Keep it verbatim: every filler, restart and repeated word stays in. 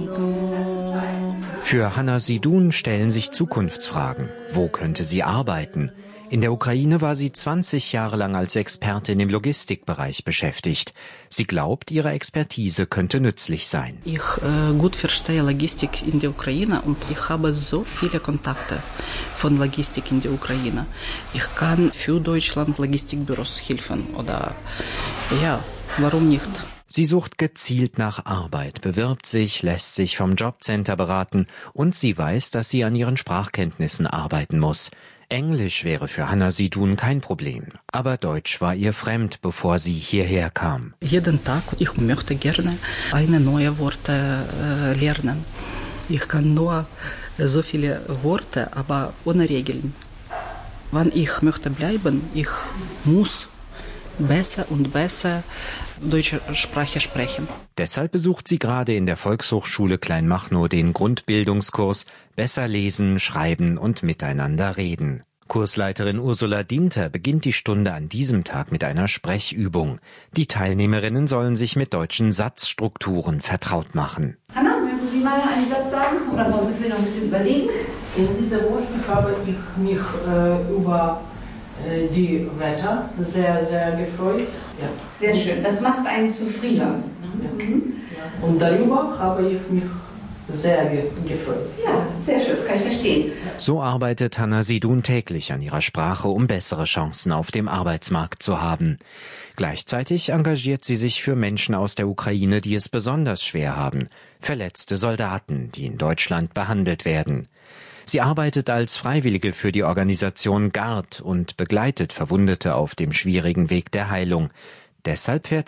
Für Hanna Sidun stellen sich Zukunftsfragen. Wo könnte sie arbeiten? In der Ukraine war sie zwanzig Jahre lang als Expertin im Logistikbereich beschäftigt. Sie glaubt, ihre Expertise könnte nützlich sein. Ich äh, gut verstehe Logistik in der Ukraine und ich habe so viele Kontakte von Logistik in der Ukraine. Ich kann für Deutschland Logistikbüros helfen oder ja, warum nicht? Sie sucht gezielt nach Arbeit, bewirbt sich, lässt sich vom Jobcenter beraten und sie weiß, dass sie an ihren Sprachkenntnissen arbeiten muss. Englisch wäre für Hanna Sidun kein Problem, aber Deutsch war ihr fremd, bevor sie hierher kam. Jeden Tag, ich möchte gerne eine neue Worte äh, lernen. Ich kann nur so viele Worte, aber ohne Regeln. Wenn ich möchte bleiben, ich muss besser und besser deutsche Sprache sprechen. Deshalb besucht sie gerade in der Volkshochschule Kleinmachnow den Grundbildungskurs Besser lesen, schreiben und miteinander reden. Kursleiterin Ursula Dinter beginnt die Stunde an diesem Tag mit einer Sprechübung. Die Teilnehmerinnen sollen sich mit deutschen Satzstrukturen vertraut machen. Hanna, mögen Sie mal einen Satz sagen? Oder müssen wir noch ein bisschen überlegen? In dieser Woche habe ich mich äh, über die Wetter sehr, sehr gefreut. Ja. Sehr schön. Das macht einen zufrieden. Ja. Mhm. Ja. Und darüber habe ich mich sehr ge gefreut. Ja, sehr schön. Das kann ich verstehen. So arbeitet Hanna Sidun täglich an ihrer Sprache, um bessere Chancen auf dem Arbeitsmarkt zu haben. Gleichzeitig engagiert sie sich für Menschen aus der Ukraine, die es besonders schwer haben. Verletzte Soldaten, die in Deutschland behandelt werden. Sie arbeitet als Freiwillige für die Organisation Gard und begleitet Verwundete auf dem schwierigen Weg der Heilung. Deshalb fährt